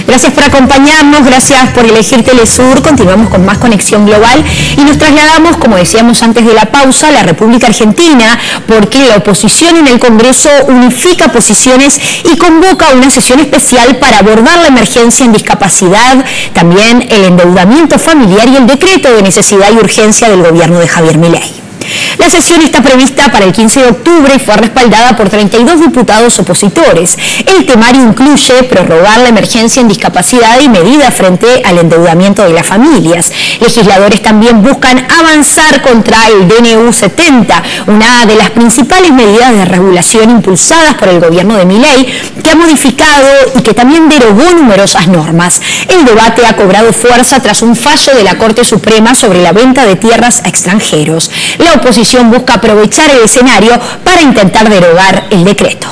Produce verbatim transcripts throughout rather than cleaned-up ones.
Gracias por acompañarnos, gracias por elegir Telesur. Continuamos con más Conexión Global y nos trasladamos, como decíamos antes de la pausa, a la República Argentina, porque la oposición en el Congreso unifica posiciones y convoca una sesión especial para abordar la emergencia en discapacidad, también el endeudamiento familiar y el decreto de necesidad y urgencia del gobierno de Javier Milei. La sesión está prevista para el quince de octubre y fue respaldada por treinta y dos diputados opositores. El temario incluye prorrogar la emergencia en discapacidad y medidas frente al endeudamiento de las familias. Legisladores también buscan avanzar contra el D N U setenta, una de las principales medidas de regulación impulsadas por el gobierno de Milei, que ha modificado y que también derogó numerosas normas. El debate ha cobrado fuerza tras un fallo de la Corte Suprema sobre la venta de tierras a extranjeros. La oposición busca aprovechar el escenario para intentar derogar el decreto.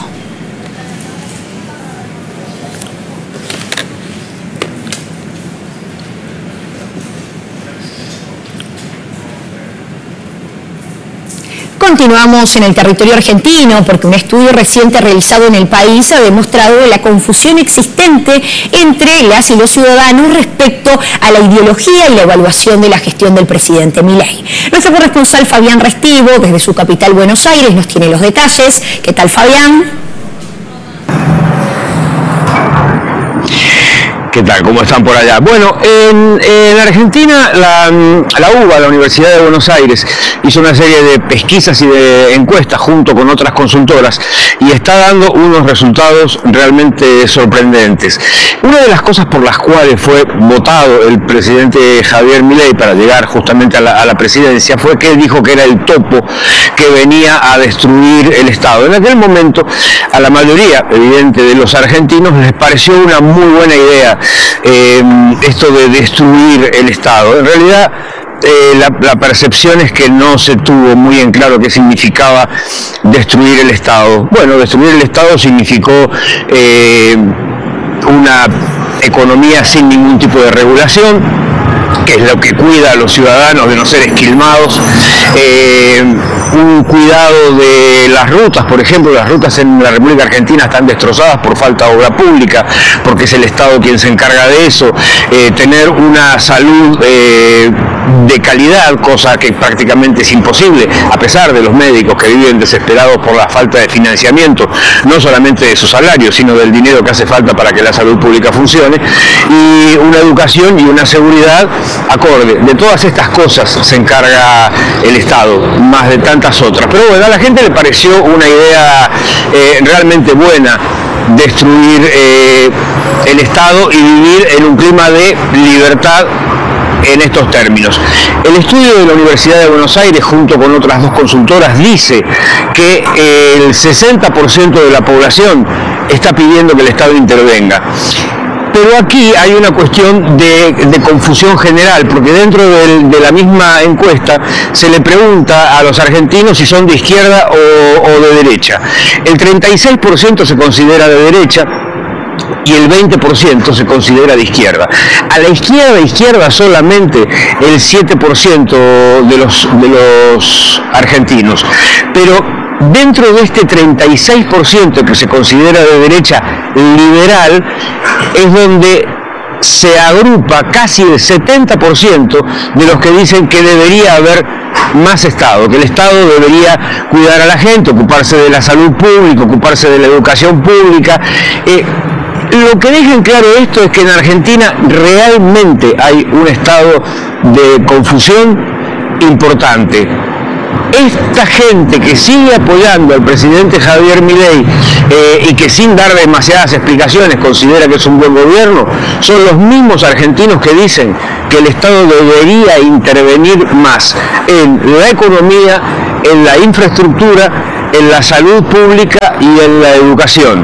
Continuamos en el territorio argentino porque un estudio reciente realizado en el país ha demostrado la confusión existente entre las y los ciudadanos respecto a la ideología y la evaluación de la gestión del presidente Milei. Nuestro corresponsal Fabián Restivo, desde su capital Buenos Aires, nos tiene los detalles. ¿Qué tal, Fabián? ¿Qué tal? ¿Cómo están por allá? Bueno, en, en Argentina la, la U B A, la Universidad de Buenos Aires, hizo una serie de pesquisas y de encuestas junto con otras consultoras y está dando unos resultados realmente sorprendentes. Una de las cosas por las cuales fue votado el presidente Javier Milei para llegar justamente a la, a la presidencia fue que él dijo que era el topo que venía a destruir el Estado. En aquel momento, a la mayoría, evidente, de los argentinos les pareció una muy buena idea Eh, esto de destruir el Estado. En realidad eh, la, la percepción es que no se tuvo muy en claro qué significaba destruir el Estado. Bueno, destruir el Estado significó eh, una economía sin ningún tipo de regulación, que es lo que cuida a los ciudadanos de no ser esquilmados, eh, un cuidado de las rutas, por ejemplo, las rutas en la República Argentina están destrozadas por falta de obra pública, porque es el Estado quien se encarga de eso, eh, tener una salud eh, de calidad, cosa que prácticamente es imposible, a pesar de los médicos que viven desesperados por la falta de financiamiento, no solamente de su salario, sino del dinero que hace falta para que la salud pública funcione, y una educación y una seguridad acorde. De todas estas cosas se encarga el Estado, más de tantas otras. Pero bueno, a la gente le pareció una idea eh, realmente buena destruir eh, el Estado y vivir en un clima de libertad en estos términos. El estudio de la Universidad de Buenos Aires, junto con otras dos consultoras, dice que eh, el sesenta por ciento de la población está pidiendo que el Estado intervenga. Pero aquí hay una cuestión de, de confusión general, porque dentro del, de la misma encuesta se le pregunta a los argentinos si son de izquierda o, o de derecha. El treinta y seis por ciento se considera de derecha y el veinte por ciento se considera de izquierda. A la izquierda, izquierda solamente el siete por ciento de los, de los argentinos. Pero dentro de este treinta y seis por ciento que se considera de derecha liberal, es donde se agrupa casi el setenta por ciento de los que dicen que debería haber más Estado, que el Estado debería cuidar a la gente, ocuparse de la salud pública, ocuparse de la educación pública. Eh, Lo que deja en claro esto es que en Argentina realmente hay un estado de confusión importante. Esta gente que sigue apoyando al presidente Javier Milei eh, y que sin dar demasiadas explicaciones considera que es un buen gobierno, son los mismos argentinos que dicen que el Estado debería intervenir más en la economía, en la infraestructura, en la salud pública y en la educación.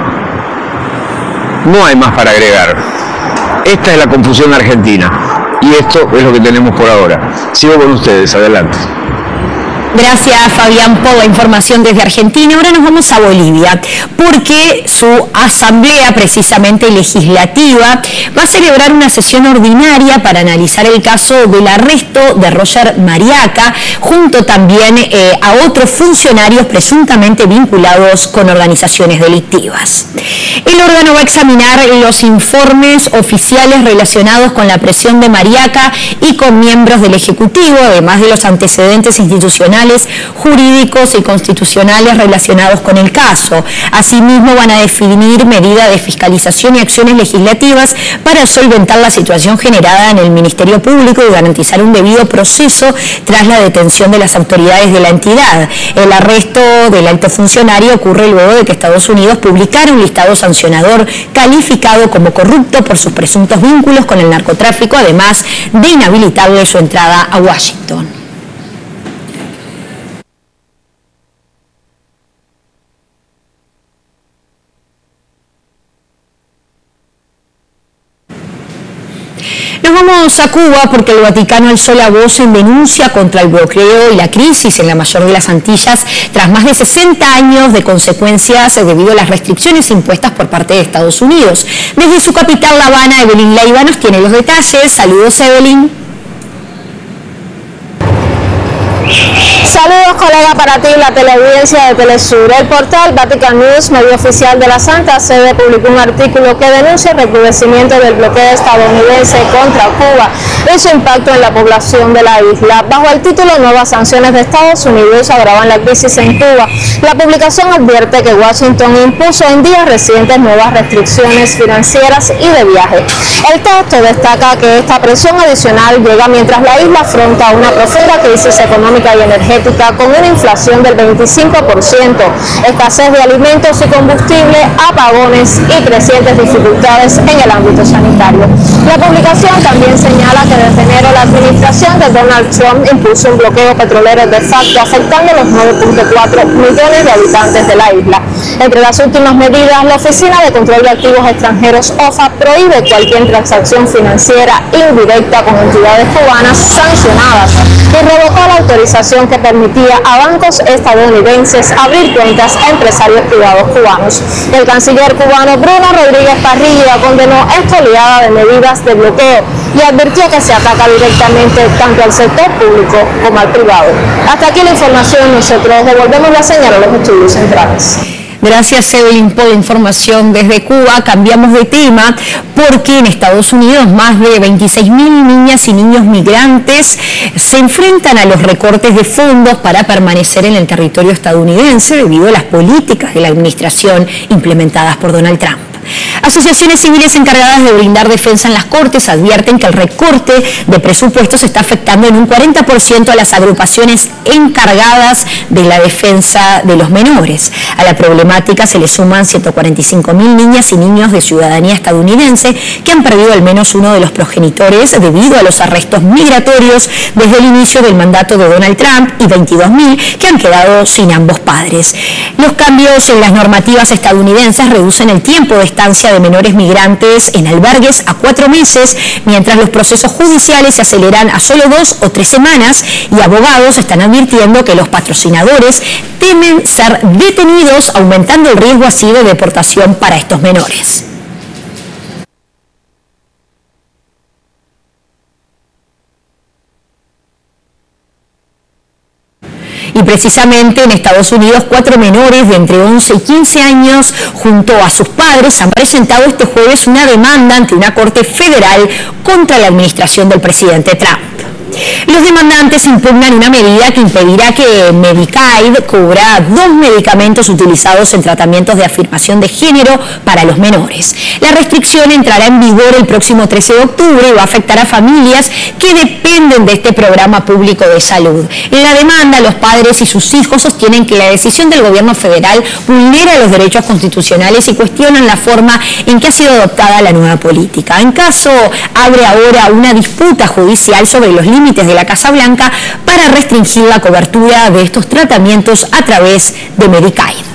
No hay más para agregar. Esta es la confusión argentina y esto es lo que tenemos por ahora. Sigo con ustedes, adelante. Gracias, Fabián, por la información desde Argentina. Ahora nos vamos a Bolivia, porque su asamblea, precisamente legislativa, va a celebrar una sesión ordinaria para analizar el caso del arresto de Roger Mariaca, junto también eh, a otros funcionarios presuntamente vinculados con organizaciones delictivas. El órgano va a examinar los informes oficiales relacionados con la presión de Mariaca y con miembros del Ejecutivo, además de los antecedentes institucionales, jurídicos y constitucionales relacionados con el caso. Asimismo, van a definir medidas de fiscalización y acciones legislativas para solventar la situación generada en el Ministerio Público y garantizar un debido proceso tras la detención de las autoridades de la entidad. El arresto del alto funcionario ocurre luego de que Estados Unidos publicara un listado sancionador calificado como corrupto por sus presuntos vínculos con el narcotráfico, además de inhabilitarle su entrada a Washington. Nos vamos a Cuba porque el Vaticano alzó la voz en denuncia contra el bloqueo y la crisis en la mayor de las Antillas tras más de sesenta años de consecuencias debido a las restricciones impuestas por parte de Estados Unidos. Desde su capital, La Habana, Evelyn Leiva nos tiene los detalles. Saludos, Evelyn. Saludos, colega, para ti, la teleaudiencia de Telesur. El portal Vatican News, medio oficial de la Santa Sede, publicó un artículo que denuncia el recrudecimiento del bloqueo estadounidense contra Cuba y su impacto en la población de la isla. Bajo el título Nuevas sanciones de Estados Unidos agravan la crisis en Cuba, la publicación advierte que Washington impuso en días recientes nuevas restricciones financieras y de viaje. El texto destaca que esta presión adicional llega mientras la isla afronta una profunda crisis económica y energética con una inflación del veinticinco por ciento, escasez de alimentos y combustible, apagones y crecientes dificultades en el ámbito sanitario. La publicación también señala que desde enero la administración de Donald Trump impuso un bloqueo petrolero de facto afectando a los nueve punto cuatro millones de habitantes de la isla. Entre las últimas medidas, la Oficina de Control de Activos Extranjeros, O F A, prohíbe cualquier transacción financiera indirecta con entidades cubanas sancionadas y revocó la autorización que permitía a bancos estadounidenses abrir cuentas a empresarios privados cubanos. El canciller cubano Bruno Rodríguez Parrilla condenó esta oleada de medidas de bloqueo y advirtió que se ataca directamente tanto al sector público como al privado. Hasta aquí la información, nosotros devolvemos la señal a los estudios centrales. Gracias, Evelyn, por la información desde Cuba. Cambiamos de tema porque en Estados Unidos más de veintiséis mil niñas y niños migrantes se enfrentan a los recortes de fondos para permanecer en el territorio estadounidense debido a las políticas de la administración implementadas por Donald Trump. Asociaciones civiles encargadas de brindar defensa en las Cortes advierten que el recorte de presupuestos está afectando en un cuarenta por ciento a las agrupaciones encargadas de la defensa de los menores. A la problemática se le suman ciento cuarenta y cinco mil niñas y niños de ciudadanía estadounidense que han perdido al menos uno de los progenitores debido a los arrestos migratorios desde el inicio del mandato de Donald Trump y veintidós mil que han quedado sin ambos padres. Los cambios en las normativas estadounidenses reducen el tiempo de estancia de menores migrantes en albergues a cuatro meses, mientras los procesos judiciales se aceleran a solo dos o tres semanas y abogados están advirtiendo que los patrocinadores temen ser detenidos, aumentando el riesgo así de deportación para estos menores. Y precisamente en Estados Unidos, cuatro menores de entre once y quince años, junto a sus padres, han presentado este jueves una demanda ante una corte federal contra la administración del presidente Trump. Los demandantes impugnan una medida que impedirá que Medicaid cubra dos medicamentos utilizados en tratamientos de afirmación de género para los menores. La restricción entrará en vigor el próximo trece de octubre y va a afectar a familias que dependen de este programa público de salud. En la demanda, los padres y sus hijos sostienen que la decisión del gobierno federal vulnera los derechos constitucionales y cuestionan la forma en que ha sido adoptada la nueva política. En caso, abre ahora una disputa judicial sobre los límites de la Casa Blanca para restringir la cobertura de estos tratamientos a través de Medicaid.